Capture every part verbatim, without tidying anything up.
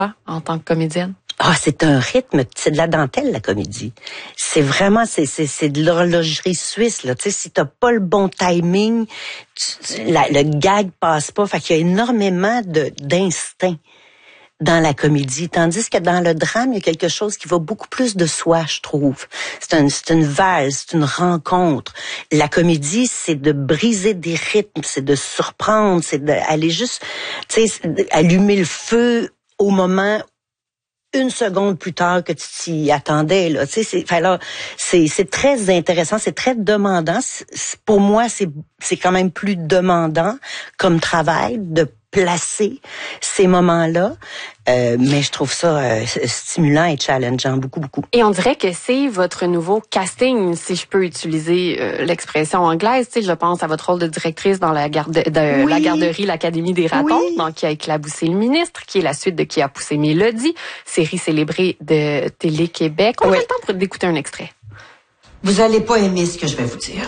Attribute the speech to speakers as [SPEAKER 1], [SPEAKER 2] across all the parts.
[SPEAKER 1] en tant que comédienne?
[SPEAKER 2] Ah, c'est un rythme, c'est de la dentelle, la comédie. C'est vraiment, c'est, c'est, c'est de l'horlogerie suisse, là. Tu sais, si t'as pas le bon timing, tu, la, le gag passe pas. Fait qu'il y a énormément de, d'instinct dans la comédie. Tandis que dans le drame, il y a quelque chose qui va beaucoup plus de soi, je trouve. C'est une, c'est une valse, c'est une rencontre. La comédie, c'est de briser des rythmes, c'est de surprendre, c'est d'aller juste, tu sais, allumer le feu au moment une seconde plus tard que tu t'y attendais, là. Tu sais, c'est, alors, c'est, c'est très intéressant, c'est très demandant. C'est, pour moi, c'est, c'est quand même plus demandant comme travail de placer ces moments-là. Euh, mais je trouve ça euh, stimulant et challengeant, beaucoup, beaucoup.
[SPEAKER 1] Et on dirait que c'est votre nouveau casting, si je peux utiliser euh, l'expression anglaise. Tu sais, je pense à votre rôle de directrice dans la, garde, de,
[SPEAKER 2] oui.
[SPEAKER 1] la garderie, l'Académie des ratons,
[SPEAKER 2] oui.
[SPEAKER 1] donc qui a éclaboussé le ministre, qui est la suite de Qui a poussé Mélodie, série célébrée de Télé-Québec. On oui. a le temps pour d'écouter un extrait.
[SPEAKER 3] Vous allez pas aimer ce que je vais vous dire.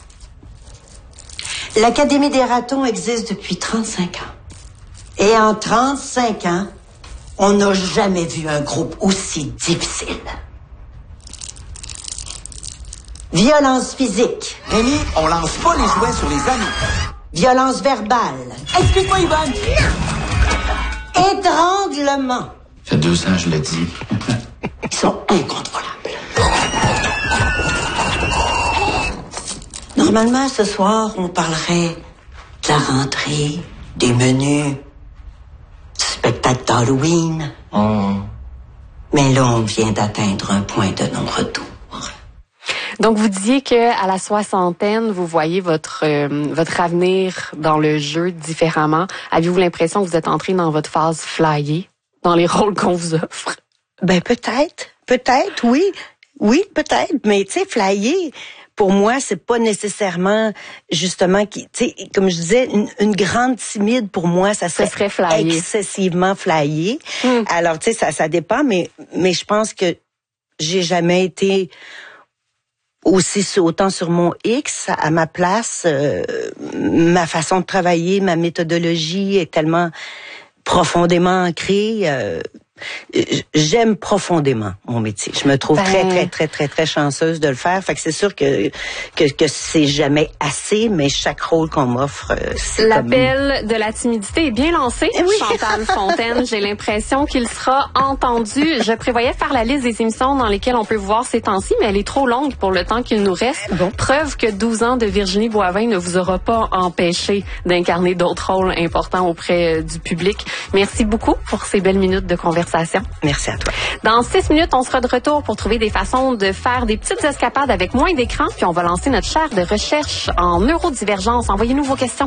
[SPEAKER 3] L'Académie des ratons existe depuis trente-cinq ans. Et en trente-cinq ans, on n'a jamais vu un groupe aussi difficile. Violence physique.
[SPEAKER 4] Rémi, on lance pas les jouets sur les amis.
[SPEAKER 3] Violence verbale.
[SPEAKER 4] Excuse-moi, Yvonne.
[SPEAKER 3] Étranglement.
[SPEAKER 5] Ça fait deux ans, je l'ai dit.
[SPEAKER 3] Ils sont incontrôlables. Normalement, ce soir, on parlerait de la rentrée, des menus, spectacle d'Halloween.
[SPEAKER 5] Oh.
[SPEAKER 3] Mais là, on vient d'atteindre un point de non-retour.
[SPEAKER 1] Donc, vous disiez que à la soixantaine, vous voyez votre euh, votre avenir dans le jeu différemment. Avez-vous l'impression que vous êtes entré dans votre phase flyée, dans les rôles qu'on vous offre?
[SPEAKER 2] Ben, peut-être. Peut-être, oui. Oui, peut-être. Mais, tu sais, flyer, pour moi, c'est pas nécessairement, justement, qui, tu sais, comme je disais, une, une grande timide, pour moi, ça serait,
[SPEAKER 1] ça serait flyé.
[SPEAKER 2] excessivement flyé.
[SPEAKER 1] Mm.
[SPEAKER 2] Alors, tu sais, ça, ça dépend, mais, mais je pense que j'ai jamais été aussi autant sur mon X, à ma place. Euh, ma façon de travailler, ma méthodologie est tellement profondément ancrée. Euh, J'aime profondément mon métier. Je me trouve ben... très, très, très, très, très chanceuse de le faire. Fait que c'est sûr que, que, que c'est jamais assez, mais chaque rôle qu'on m'offre, c'est
[SPEAKER 1] L'appel
[SPEAKER 2] comme...
[SPEAKER 1] de la timidité est bien lancé, oui. Chantal Fontaine. J'ai l'impression qu'il sera entendu. Je prévoyais faire la liste des émissions dans lesquelles on peut vous voir ces temps-ci, mais elle est trop longue pour le temps qu'il nous reste.
[SPEAKER 2] Bon.
[SPEAKER 1] Preuve que douze ans de Virginie Boivin ne vous aura pas empêché d'incarner d'autres rôles importants auprès du public. Merci beaucoup pour ces belles minutes de conversation.
[SPEAKER 2] Merci à toi.
[SPEAKER 1] Dans six minutes, on sera de retour pour trouver des façons de faire des petites escapades avec moins d'écran, puis on va lancer notre chaire de recherche en neurodivergence. Envoyez-nous vos questions.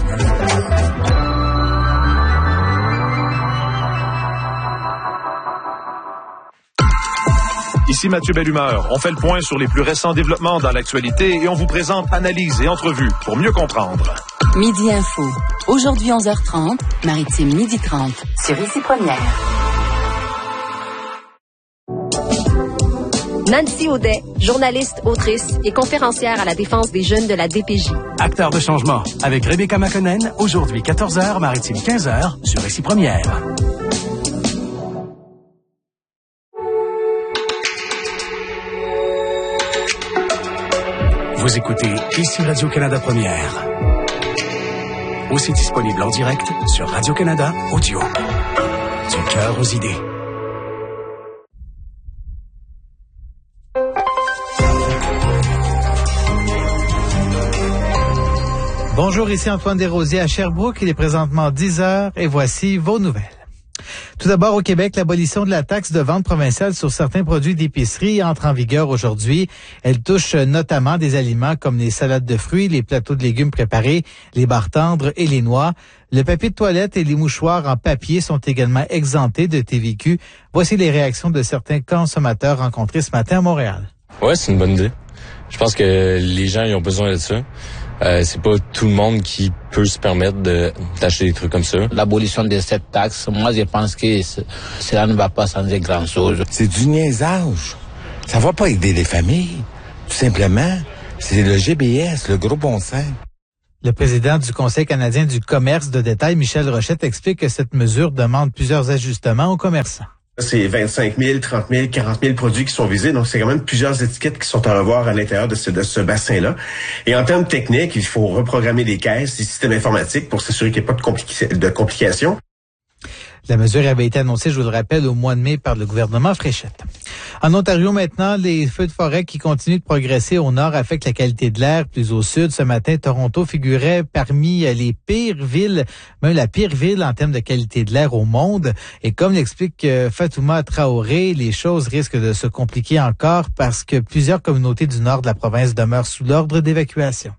[SPEAKER 6] Ici Mathieu Bellumeur. On fait le point sur les plus récents développements dans l'actualité et on vous présente analyses et entrevues pour mieux comprendre.
[SPEAKER 7] Midi Info. Aujourd'hui onze heures trente, Maritime midi trente, sur Ici Première.
[SPEAKER 8] Nancy Audet, journaliste, autrice et conférencière à la défense des jeunes de la D P J.
[SPEAKER 9] Acteur de changement, avec Rebecca Makonnen, aujourd'hui quatorze heures, Maritime quinze heures, sur Ici Première. Vous écoutez Ici Radio-Canada Première. Aussi disponible en direct sur Radio-Canada Audio. Du cœur aux idées.
[SPEAKER 10] Bonjour, ici Antoine Desrosiers à Sherbrooke. Il est présentement dix heures et voici vos nouvelles. Tout d'abord, au Québec, l'abolition de la taxe de vente provinciale sur certains produits d'épicerie entre en vigueur aujourd'hui. Elle touche notamment des aliments comme les salades de fruits, les plateaux de légumes préparés, les barres tendres et les noix. Le papier de toilette et les mouchoirs en papier sont également exemptés de T V Q. Voici les réactions de certains consommateurs rencontrés ce matin à Montréal.
[SPEAKER 11] Ouais, c'est une bonne idée. Je pense que les gens ils ont besoin de ça. Euh, c'est pas tout le monde qui peut se permettre de d'acheter des trucs comme ça.
[SPEAKER 12] L'abolition de cette taxe, moi je pense que cela ne va pas changer grand-chose.
[SPEAKER 13] C'est du niaisage. Ça va pas aider les familles. Tout simplement, c'est le G B S, le gros bon sens.
[SPEAKER 10] Le président du Conseil canadien du commerce de détail, Michel Rochette, explique que cette mesure demande plusieurs ajustements aux commerçants.
[SPEAKER 5] C'est vingt-cinq mille, trente mille, quarante mille produits qui sont visés. Donc, c'est quand même plusieurs étiquettes qui sont à revoir à l'intérieur de ce, de ce bassin-là. Et en termes techniques, il faut reprogrammer des caisses, des systèmes informatiques pour s'assurer qu'il n'y ait pas de, compli- de complications.
[SPEAKER 10] La mesure avait été annoncée, je vous le rappelle, au mois de mai par le gouvernement Fréchette. En Ontario maintenant, les feux de forêt qui continuent de progresser au nord affectent la qualité de l'air. Plus au sud, ce matin, Toronto figurait parmi les pires villes, même la pire ville en termes de qualité de l'air au monde. Et comme l'explique Fatouma Traoré, les choses risquent de se compliquer encore parce que plusieurs communautés du nord de la province demeurent sous l'ordre d'évacuation.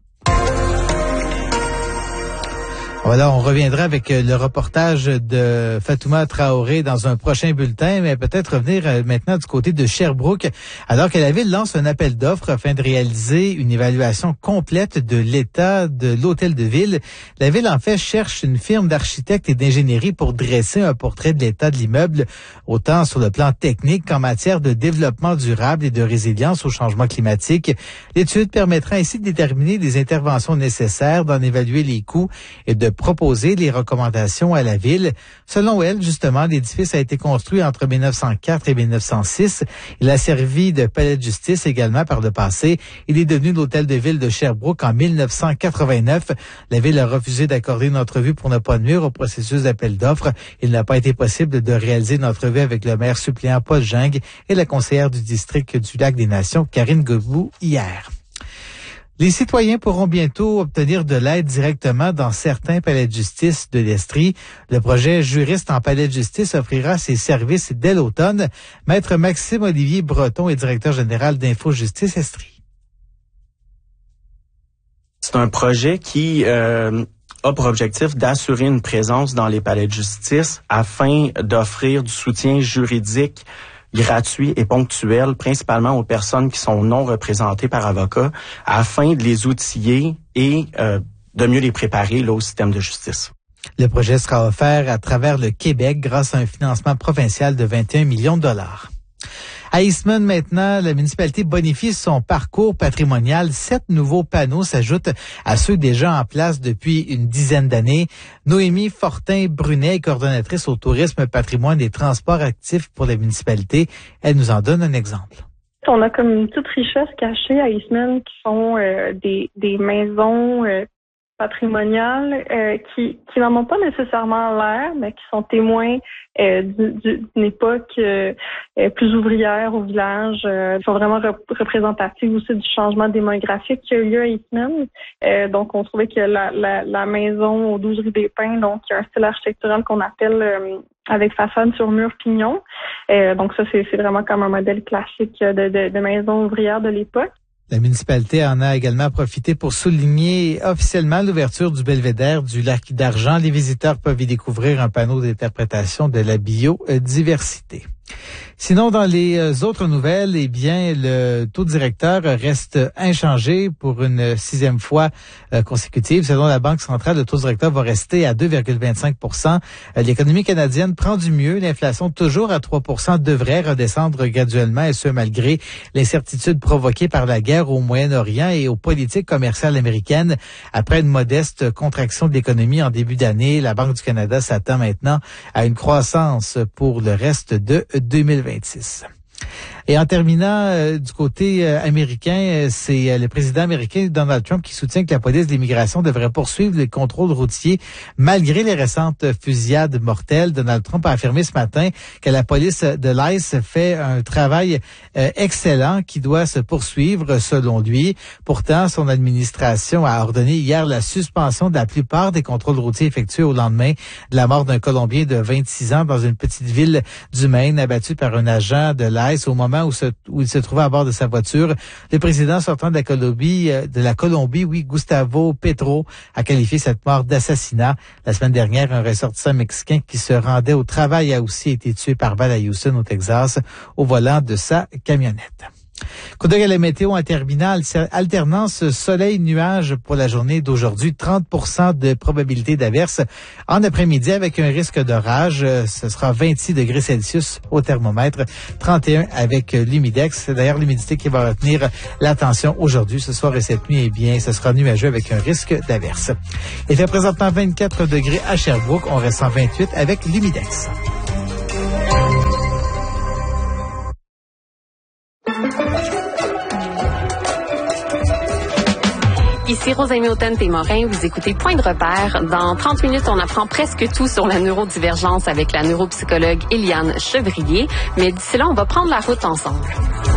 [SPEAKER 10] Voilà, on reviendra avec le reportage de Fatouma Traoré dans un prochain bulletin, mais peut-être revenir maintenant du côté de Sherbrooke, alors que la ville lance un appel d'offres afin de réaliser une évaluation complète de l'état de l'hôtel de ville. La ville, en fait, cherche une firme d'architectes et d'ingénierie pour dresser un portrait de l'état de l'immeuble, autant sur le plan technique qu'en matière de développement durable et de résilience au changement climatique. L'étude permettra ainsi de déterminer les interventions nécessaires, d'en évaluer les coûts et de proposer les recommandations à la ville. Selon elle, justement, l'édifice a été construit entre mille neuf cent quatre et mille neuf cent six. Il a servi de palais de justice également par le passé. Il est devenu l'hôtel de ville de Sherbrooke en mille neuf cent quatre-vingt-neuf. La ville a refusé d'accorder une entrevue pour ne pas nuire au processus d'appel d'offres. Il n'a pas été possible de réaliser une entrevue avec le maire suppléant Paul Gingres et la conseillère du district du Lac-des-Nations, Karine Godbout, hier. Les citoyens pourront bientôt obtenir de l'aide directement dans certains palais de justice de l'Estrie. Le projet Juriste en palais de justice offrira ses services dès l'automne. Maître Maxime Olivier Breton est directeur général d'Info Justice Estrie.
[SPEAKER 14] C'est un projet qui euh, a pour objectif d'assurer une présence dans les palais de justice afin d'offrir du soutien juridique gratuit et ponctuel, principalement aux personnes qui sont non représentées par avocat, afin de les outiller et euh, de mieux les préparer là, au système de justice.
[SPEAKER 10] Le projet sera offert à travers le Québec grâce à un financement provincial de vingt et un millions de dollars. À Eastman, maintenant, la municipalité bonifie son parcours patrimonial. Sept nouveaux panneaux s'ajoutent à ceux déjà en place depuis une dizaine d'années. Noémie Fortin-Brunet, coordonnatrice au tourisme, patrimoine et transports actifs pour la municipalité. Elle nous en donne un exemple.
[SPEAKER 15] On a comme une toute richesse cachée à Eastman qui sont euh, des, des maisons euh, patrimoniales euh, qui, qui n'en ont pas nécessairement l'air, mais qui sont témoins euh, du, du, d'une époque euh, plus ouvrière au village. Euh, ils sont vraiment rep- représentatifs aussi du changement démographique qui a eu lieu à Eastman. Euh, donc, on trouvait que la, la, la maison aux douze rue des Pins, donc il y a un style architectural qu'on appelle euh, avec façade sur mur pignon. Euh, donc ça, c'est, c'est vraiment comme un modèle classique de, de, de maison ouvrière de l'époque.
[SPEAKER 10] La municipalité en a également profité pour souligner officiellement l'ouverture du belvédère du lac d'Argent. Les visiteurs peuvent y découvrir un panneau d'interprétation de la biodiversité. Sinon, dans les autres nouvelles, eh bien, le taux directeur reste inchangé pour une sixième fois consécutive. Selon la Banque centrale, le taux directeur va rester à deux virgule vingt-cinq pour cent. L'économie canadienne prend du mieux. L'inflation, toujours à trois pour cent, devrait redescendre graduellement, et ce, malgré l'incertitude provoquée par la guerre au Moyen-Orient et aux politiques commerciales américaines. Après une modeste contraction de l'économie en début d'année, la Banque du Canada s'attend maintenant à une croissance pour le reste de deux mille vingt-six. Et en terminant, euh, du côté euh, américain, euh, c'est euh, le président américain Donald Trump qui soutient que la police de l'immigration devrait poursuivre les contrôles routiers malgré les récentes fusillades mortelles. Donald Trump a affirmé ce matin que la police de l'I C E fait un travail euh, excellent qui doit se poursuivre selon lui. Pourtant, son administration a ordonné hier la suspension de la plupart des contrôles routiers effectués au lendemain de la mort d'un Colombien de vingt-six ans dans une petite ville du Maine abattu par un agent de l'I C E au moment Où, se, où il se trouvait à bord de sa voiture. Le président sortant de la Colombie, de la Colombie, oui, Gustavo Petro, a qualifié cette mort d'assassinat. La semaine dernière, un ressortissant mexicain qui se rendait au travail a aussi été tué par balle à Houston, au Texas, au volant de sa camionnette. Coup d'œil à la météo en terminale, alternance soleil-nuage pour la journée d'aujourd'hui. trente pour cent de probabilité d'averse en après-midi avec un risque d'orage. Ce sera vingt-six degrés Celsius au thermomètre, trente et un avec l'humidex. C'est d'ailleurs l'humidité qui va retenir l'attention aujourd'hui. Ce soir et cette nuit, eh bien, ce sera nuageux avec un risque d'averse. Il fait présentement vingt-quatre degrés à Sherbrooke. On reste en vingt-huit avec l'humidex.
[SPEAKER 1] Ici Rose Hamilton Témorin, vous écoutez Point de repère. Dans trente minutes, on apprend presque tout sur la neurodivergence avec la neuropsychologue Eliane Chevrier. Mais d'ici là, on va prendre la route ensemble.